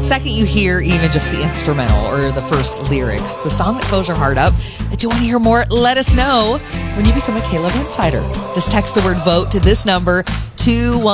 second you hear even just the instrumental or the first lyrics, the song that fills your heart up, that you want to hear more, let us know when you become a K-Love Insider. Just text the word VOTE to this number, 2